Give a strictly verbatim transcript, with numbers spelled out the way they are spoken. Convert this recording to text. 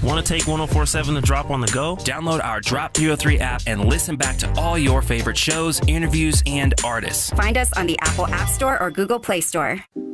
Want to take one oh four seven The Drop on the go? Download our Drop three oh three app and listen back to all your favorite shows, interviews, and artists. Find us on the Apple App Store or Google Play Store.